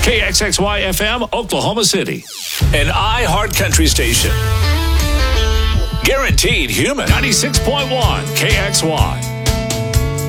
KXXY FM, Oklahoma City. An iHeart Country station. Guaranteed human. 96.1 KXY.